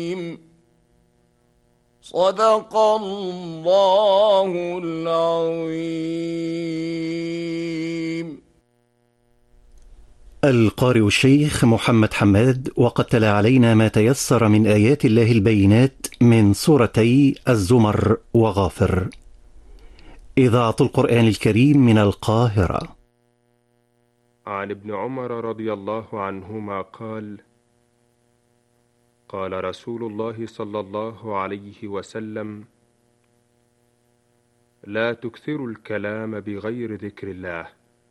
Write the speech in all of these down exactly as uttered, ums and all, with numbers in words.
صدق الله العظيم. القارئ الشيخ محمد حماد، وقد تلا علينا ما تيسر من آيات الله البينات من سورتي الزمر وغافر. إذاعة القرآن الكريم من القاهرة. عن ابن عمر رضي الله عنهما قال: قال رسول الله صلى الله عليه وسلم: لا تكثروا الكلام بغير ذكر الله،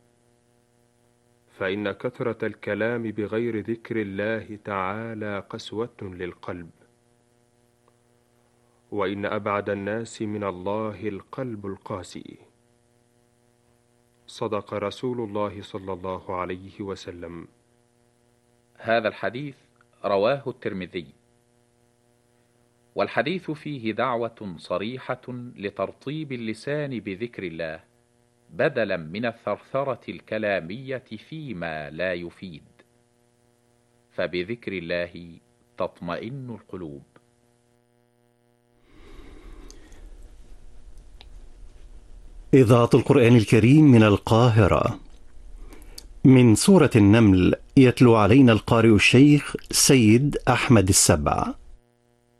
فإن كثرة الكلام بغير ذكر الله تعالى قسوة للقلب، وإن أبعد الناس من الله القلب القاسي. صدق رسول الله صلى الله عليه وسلم. هذا الحديث رواه الترمذي، والحديث فيه دعوة صريحة لترطيب اللسان بذكر الله بدلا من الثرثرة الكلامية فيما لا يفيد، فبذكر الله تطمئن القلوب. إذاعة القرآن الكريم من القاهرة. من سورة النمل، يتلو علينا القارئ الشيخ سيد أحمد السبع.